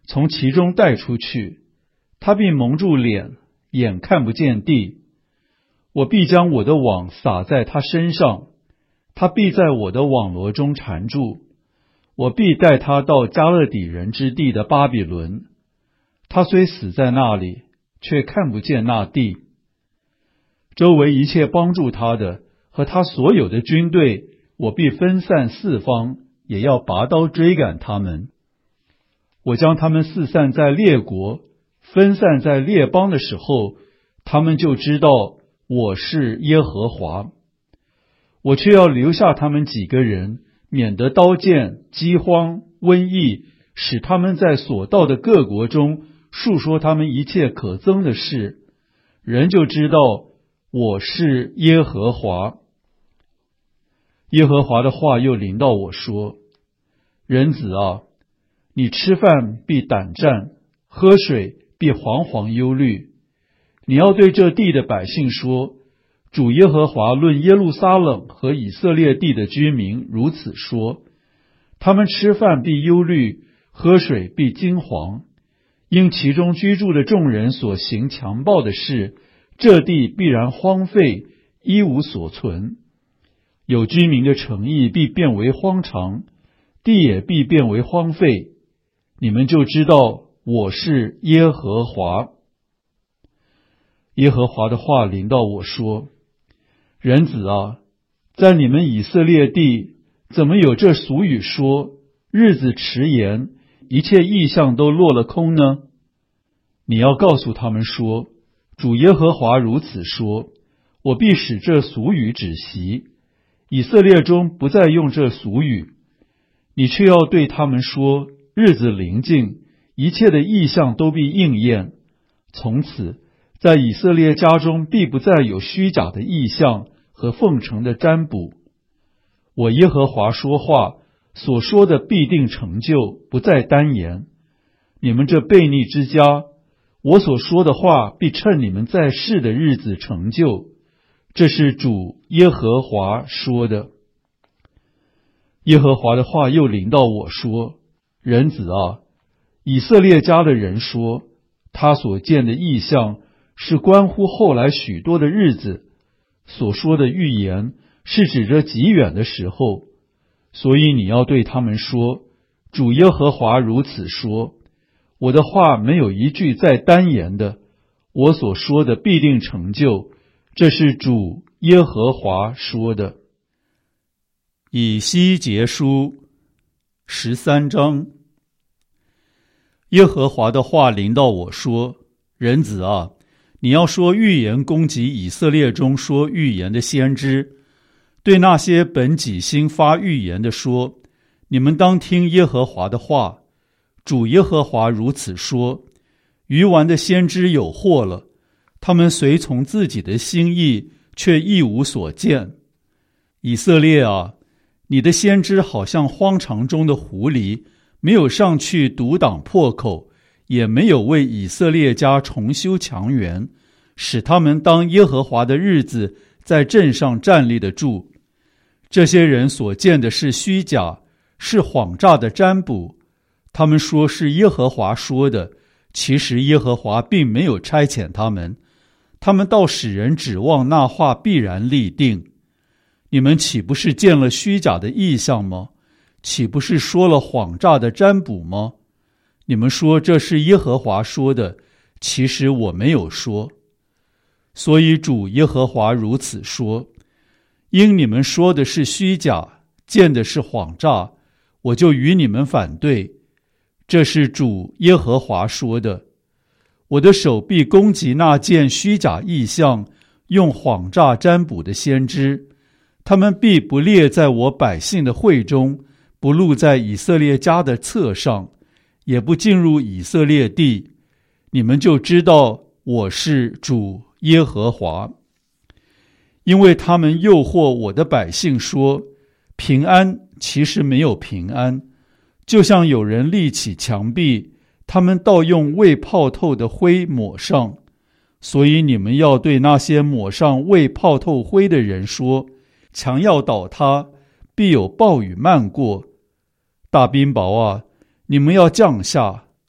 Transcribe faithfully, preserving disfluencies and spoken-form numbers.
从其中带出去，他必蒙住脸，眼看不见地。我必将我的网撒在他身上，他必在我的网罗中缠住。我必带他到加勒底人之地的巴比伦，他虽死在那里，却看不见那地。周围一切帮助他的和他所有的军队，我必分散四方，也要拔刀追赶他们。我将他们四散在列国，分散在列邦的时候，他们就知道我是耶和华。我却要留下他们几个人，免得刀剑、饥荒、瘟疫使他们在所到的各国中述说他们一切可憎的事，人就知道我是耶和华。耶和华的话又临到我说：人子啊，你吃饭必胆战，喝水必惶惶忧虑。你要对这地的百姓说，主耶和华论耶路撒冷和以色列地的居民如此说：他们吃饭必忧虑，喝水必惊惶，因其中居住的众人所行强暴的事，这地必然荒废，一无所存。有居民的城邑必变为荒场，地也必变为荒废。你们就知道我是耶和华。耶和华的话临到我说：人子啊，在你们以色列地，怎么有这俗语说，日子迟延，一切异象都落了空呢？你要告诉他们说，主耶和华如此说：我必使这俗语止息，以色列中不再用这俗语。你却要对他们说，日子临近，一切的异象都必应验。从此，在以色列家中必不再有虚假的异象和奉承的占卜。我耶和华说话，所说的必定成就，不再单言。你们这悖逆之家，我所说的话必趁你们在世的日子成就。这是主耶和华说的。耶和华的话又临到我说：人子啊，以色列家的人说，他所见的异象是关乎后来许多的日子，所说的预言是指着极远的时候。所以你要对他们说，主耶和华如此说：我的话没有一句再单言的，我所说的必定成就。这是主耶和华说的。以西结书十三章。耶和华的话临到我说：人子啊，你要说预言攻击以色列中说预言的先知，对那些本己心发预言的说，你们当听耶和华的话。主耶和华如此说：愚顽的先知有祸了，他们随从自己的心意，却一无所见。以色列啊，你的先知好像荒场中的狐狸，没有上去堵挡破口，也没有为以色列家重修墙垣，使他们当耶和华的日子在阵上站立得住。这些人所见的是虚假，是谎诈的占卜。他们说是耶和华说的，其实耶和华并没有差遣他们。他们倒使人指望那话必然立定。你们岂不是见了虚假的异象吗？岂不是说了谎诈的占卜吗？你们说这是耶和华说的，其实我没有说。所以主耶和华如此说：因你们说的是虚假，见的是谎诈，我就与你们反对。这是主耶和华说的。我的手必攻击那见虚假异象、用谎诈占卜的先知，他们必不列在我百姓的会中，不录在以色列家的册上，也不进入以色列地。你们就知道我是主耶和华。因为他们诱惑我的百姓说，平安，其实没有平安，就像有人立起墙壁，他们倒用未泡透的灰抹上。所以你们要对那些抹上未泡透灰的人说，墙要倒塌，必有暴雨漫过。大冰雹啊，你们要降下，